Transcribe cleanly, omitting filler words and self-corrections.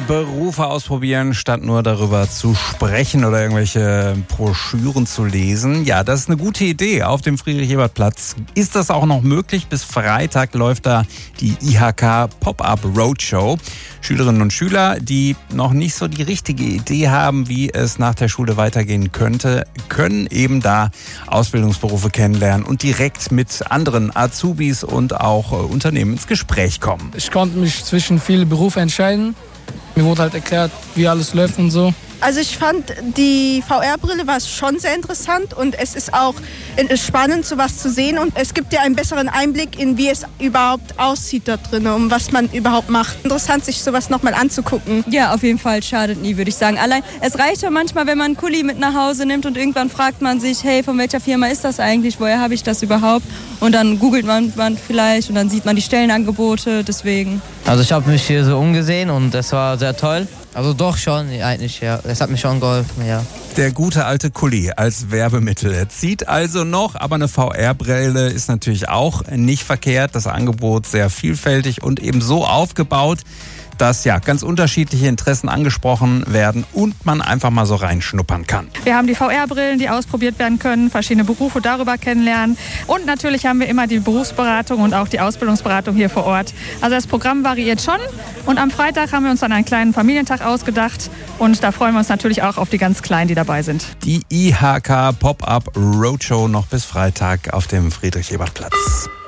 Berufe ausprobieren, statt nur darüber zu sprechen oder irgendwelche Broschüren zu lesen. Ja, das ist eine gute Idee. Auf dem Friedrich-Ebert-Platz ist das auch noch möglich. Bis Freitag läuft da die IHK Pop-Up Roadshow. Schülerinnen und Schüler, die noch nicht so die richtige Idee haben, wie es nach der Schule weitergehen könnte, können eben da Ausbildungsberufe kennenlernen und direkt mit anderen Azubis und auch Unternehmen ins Gespräch kommen. Ich konnte mich zwischen vielen Berufen entscheiden. Mir wurde halt erklärt, wie alles läuft und so. Also ich fand, die VR-Brille war schon sehr interessant und es ist auch spannend, sowas zu sehen. Und es gibt ja einen besseren Einblick in, wie es überhaupt aussieht da drin und was man überhaupt macht. Interessant, sich sowas nochmal anzugucken. Ja, auf jeden Fall, schadet nie, würde ich sagen. Allein, es reicht ja manchmal, wenn man einen Kuli mit nach Hause nimmt und irgendwann fragt man sich, hey, von welcher Firma ist das eigentlich, woher habe ich das überhaupt? Und dann googelt man vielleicht und dann sieht man die Stellenangebote, deswegen. Also ich habe mich hier so umgesehen und das war sehr toll. Also doch schon, eigentlich, ja. Das hat mir schon geholfen, ja. Der gute alte Kuli als Werbemittel. Er zieht also noch, aber eine VR-Brille ist natürlich auch nicht verkehrt. Das Angebot sehr vielfältig und eben so aufgebaut, dass ja ganz unterschiedliche Interessen angesprochen werden und man einfach mal so reinschnuppern kann. Wir haben die VR-Brillen, die ausprobiert werden können, verschiedene Berufe darüber kennenlernen und natürlich haben wir immer die Berufsberatung und auch die Ausbildungsberatung hier vor Ort. Also das Programm variiert schon und am Freitag haben wir uns dann einen kleinen Familientag ausgedacht und da freuen wir uns natürlich auch auf die ganz Kleinen, die dabei sind. Die IHK Pop-Up Roadshow noch bis Freitag auf dem Friedrich-Ebert-Platz.